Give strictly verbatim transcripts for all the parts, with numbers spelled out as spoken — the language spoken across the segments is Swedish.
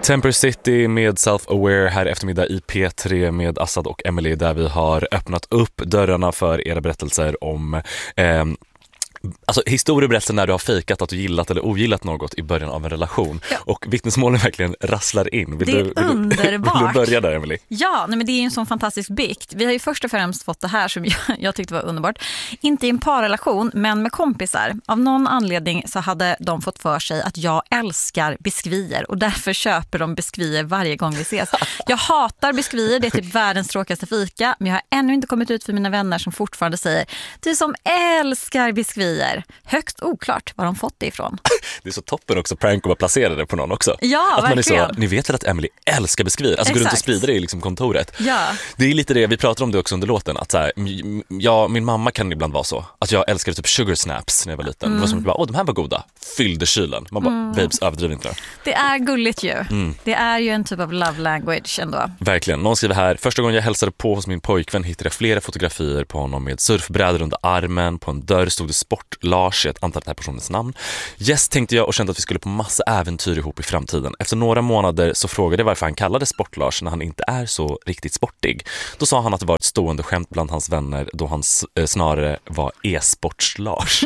Temper City med Self-Aware här eftermiddag i P tre med Assad och Emily, där vi har öppnat upp dörrarna för era berättelser om eh, alltså historieberättelser när du har fejkat att du gillat eller ogillat något i början av en relation. Ja. Och vittnesmålen verkligen rasslar in. Vill det är du, underbart. Vill du börja där, Emily? Ja, nej, men det är ju en sån fantastisk bikt. Vi har ju först och främst fått det här som jag, jag tyckte var underbart. Inte i en parrelation, men med kompisar. Av någon anledning så hade de fått för sig att jag älskar biskvier och därför köper de biskvier varje gång vi ses. Jag hatar biskvier, det är typ världens tråkigaste fika, men jag har ännu inte kommit ut för mina vänner som fortfarande säger du som älskar biskvier. Högst oklart var de fått det ifrån. Det är så toppen också, prank och placera det på någon också. Ja, att man verkligen. Är så, ni vet väl att Emily älskar biskvier? Alltså går runt och sprider det i liksom kontoret. Ja. Det är lite det, vi pratar om det också under låten. Att så här, ja, min mamma kan ibland vara så. Att jag älskade typ sugar snaps när jag var liten. Mm. Det var som att bara, åh, de här var goda. Fyllde kylen. Man bara, mm. babes, överdriv inte. Det är gulligt ju. Mm. Det är ju en typ av love language ändå. Verkligen. Någon skriver här, första gången jag hälsade på hos min pojkvän hittade jag flera fotografier på honom med surfbrädor under armen. På en dörr stod det Sport Lars, jag antar att det här personens namn. Yes, tänkte jag och kände att vi skulle på massa äventyr ihop i framtiden. Efter några månader så frågade jag varför han kallade Sport Lars när han inte är så riktigt sportig. Då sa han att det var ett stående skämt bland hans vänner då han eh, snarare var e-sports Lars.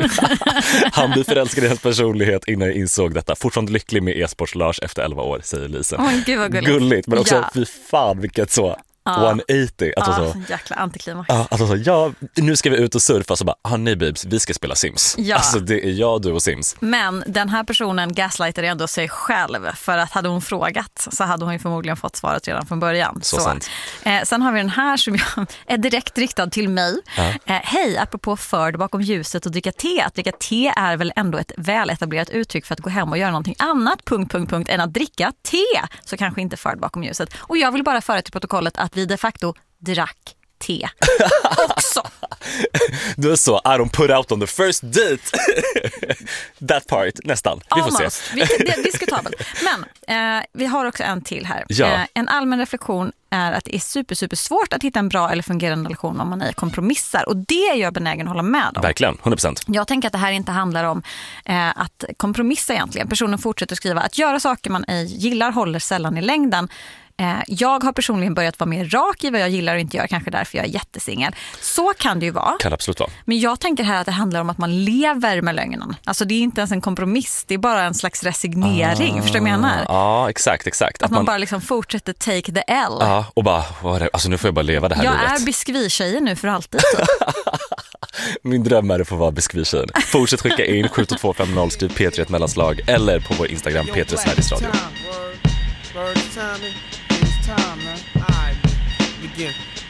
Han blev förälskad i hans personlighet innan jag insåg detta. Fortfarande lycklig med e-sports Lars efter elva år, säger Lisa. Åh, gud vad gulligt. Gulligt, men också ja. fy fan vilket så... Ja. etthundraåttio alltså ja, så. Jäkla antiklimax. Ja, alltså så, ja, nu ska vi ut och surfa så bara, ah, nej babes, vi ska spela Sims. Ja. Alltså det är jag, du och Sims. Men den här personen gaslightade ändå sig själv, för att hade hon frågat så hade hon ju förmodligen fått svaret redan från början. Så, så. Sant. Eh, sen har vi den här som jag, är direkt riktad till mig. Ja. Eh, Hej, apropå förd bakom ljuset och dricka te. Att dricka te är väl ändå ett väletablerat uttryck för att gå hem och göra någonting annat, punkt, punkt, punkt, än att dricka te. Så kanske inte förd bakom ljuset. Och jag vill bara föra till protokollet att vi de facto drack te också. Du är så, I don't put out on the first date. That part, nästan. Vi får Almost. se. Vi, det är diskutabelt. Men eh, vi har också en till här. Ja. Eh, en allmän reflektion är att det är super, super svårt att hitta en bra eller fungerande relation om man är kompromissar. Och det är jag benägen att hålla med om. Verkligen, hundra procent. Jag tänker att det här inte handlar om eh, att kompromissa egentligen. Personen fortsätter skriva att göra saker man ej gillar håller sällan i längden. Jag har personligen börjat vara mer rak i vad jag gillar och inte gör, kanske därför jag är jättesingel. Så kan det ju vara. Kan absolut vara. Men jag tänker här att det handlar om att man lever med lögnen. Alltså det är inte ens en kompromiss, det är bara en slags resignering. Ah, förstår du vad jag menar? Ja, exakt, exakt. Att, att man, man bara liksom fortsätter take the L. Ja, och bara, alltså nu får jag bara leva det här jag livet. Jag är biskvitjejen nu för alltid. Min dröm är att få vara biskvitjejen. Fortsätt skicka in sju två fem noll, skriv P tre ett mellanslag eller på vår Instagram P tre Sveriges Radio. Time, man. All right, begin.